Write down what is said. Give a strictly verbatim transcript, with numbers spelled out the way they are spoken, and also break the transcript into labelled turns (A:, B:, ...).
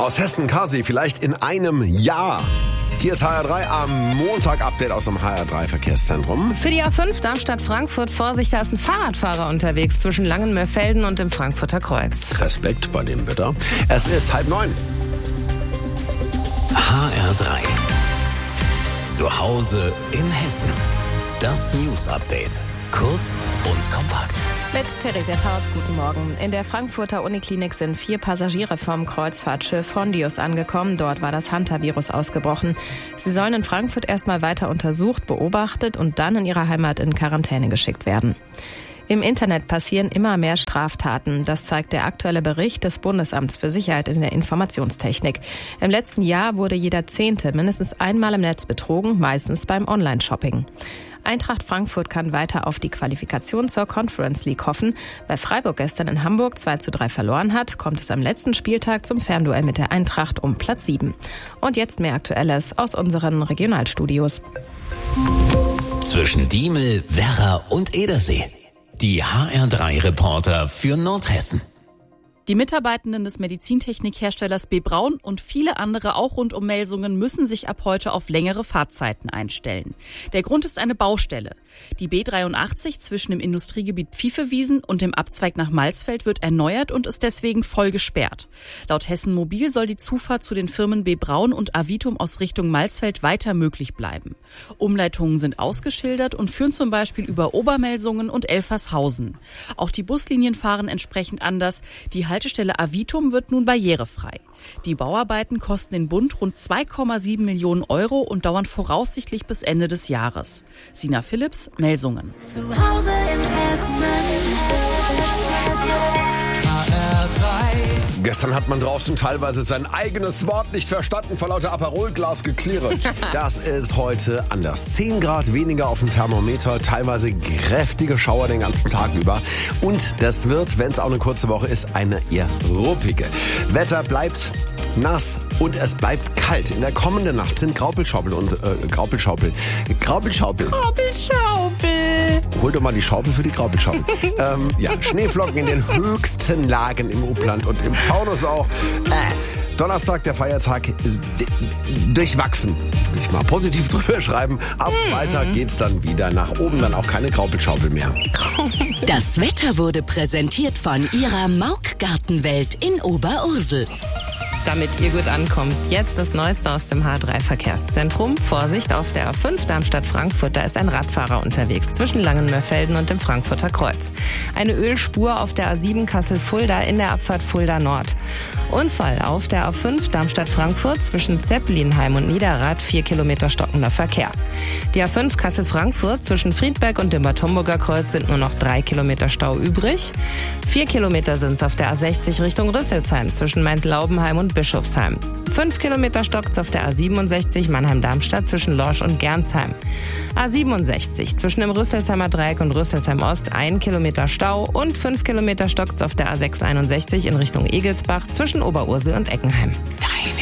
A: aus Hessen, Kasi, vielleicht in einem Jahr. Hier ist H R drei am Montag-Update aus dem H R drei Verkehrszentrum.
B: Für die A fünf Darmstadt-Frankfurt, Vorsicht, da ist ein Fahrradfahrer unterwegs zwischen Langenmörfelden und dem Frankfurter Kreuz.
A: Respekt bei dem Wetter. Es ist halb neun.
C: H R drei. Zu Hause in Hessen. Das News-Update. Kurz und kompakt.
B: Mit Theresia Tautz, guten Morgen. In der Frankfurter Uniklinik sind vier Passagiere vom Kreuzfahrtschiff Hondius angekommen. Dort war das Hantavirus ausgebrochen. Sie sollen in Frankfurt erstmal weiter untersucht, beobachtet und dann in ihrer Heimat in Quarantäne geschickt werden. Im Internet passieren immer mehr Straftaten. Das zeigt der aktuelle Bericht des Bundesamts für Sicherheit in der Informationstechnik. Im letzten Jahr wurde jeder Zehnte mindestens einmal im Netz betrogen, meistens beim Online-Shopping. Eintracht Frankfurt kann weiter auf die Qualifikation zur Conference League hoffen. Bei Freiburg gestern in Hamburg zwei zu drei verloren hat, kommt es am letzten Spieltag zum Fernduell mit der Eintracht um Platz sieben. Und jetzt mehr Aktuelles aus unseren Regionalstudios.
C: Zwischen Diemel, Werra und Edersee. Die H R drei Reporter für Nordhessen.
D: Die Mitarbeitenden des Medizintechnikherstellers B. Braun und viele andere auch rund um Melsungen müssen sich ab heute auf längere Fahrtzeiten einstellen. Der Grund ist eine Baustelle. Die B dreiundachtzig zwischen dem Industriegebiet Pfifewiesen und dem Abzweig nach Malsfeld wird erneuert und ist deswegen voll gesperrt. Laut Hessen Mobil soll die Zufahrt zu den Firmen B. Braun und Avitum aus Richtung Malsfeld weiter möglich bleiben. Umleitungen sind ausgeschildert und führen zum Beispiel über Obermelsungen und Elfershausen. Auch die Buslinien fahren entsprechend anders. Die Die Haltestelle Avitum wird nun barrierefrei. Die Bauarbeiten kosten den Bund rund zwei Komma sieben Millionen Euro und dauern voraussichtlich bis Ende des Jahres. Sina Philipps, Melsungen.
E: Zu Hause in Hessen. H R drei.
A: Gestern hat man draußen teilweise sein eigenes Wort nicht verstanden, vor lauter Aperolglas geklirrt. Das ist heute anders. zehn Grad weniger auf dem Thermometer, teilweise kräftige Schauer den ganzen Tag über. Und das wird, wenn es auch eine kurze Woche ist, eine eher ruppige. Wetter bleibt nass und es bleibt kalt. In der kommenden Nacht sind Graupelschaupel und äh, Graupelschaupel. Graupelschaupel.
B: Graupelschaupel.
A: Hol doch mal die Schaufel für die Graupelschaupel. ähm, ja, Schneeflocken in den höchsten Lagen im Upland und im Taunus auch. Äh, Donnerstag, der Feiertag, d- durchwachsen. Will ich mal positiv drüber schreiben. Ab Freitag geht's dann wieder nach oben, dann auch keine Graupelschaupel mehr.
F: Das Wetter wurde präsentiert von ihrer Mauk-Gartenwelt in Oberursel.
B: Damit ihr gut ankommt, jetzt das Neueste aus dem H drei Verkehrszentrum. Vorsicht, auf der A fünf Darmstadt-Frankfurt, da ist ein Radfahrer unterwegs zwischen Langenmörfelden und dem Frankfurter Kreuz. Eine Ölspur auf der A sieben Kassel-Fulda in der Abfahrt Fulda Nord. Unfall auf der A fünf Darmstadt-Frankfurt zwischen Zeppelinheim und Niederrad, vier Kilometer stockender Verkehr. Die A fünf Kassel-Frankfurt zwischen Friedberg und dem Bad Homburger Kreuz sind nur noch drei Kilometer Stau übrig. Vier Kilometer sind es auf der A sechzig Richtung Rüsselsheim zwischen Maint-Laubenheim und Bischofsheim. Fünf Kilometer stockt's auf der A siebenundsechzig Mannheim-Darmstadt zwischen Lorsch und Gernsheim. A siebenundsechzig zwischen dem Rüsselsheimer Dreieck und Rüsselsheim Ost ein Kilometer Stau und fünf Kilometer stockt's auf der A sechshunderteinundsechzig in Richtung Egelsbach zwischen Oberursel und Eckenheim.